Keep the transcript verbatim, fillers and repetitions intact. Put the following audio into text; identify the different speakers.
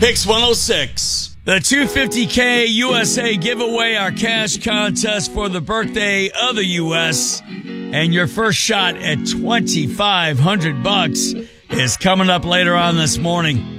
Speaker 1: Hicks one oh six. The two hundred fifty K U S A giveaway, our cash contest for the birthday of the U S And your first shot at twenty-five hundred bucks is coming up later on this morning.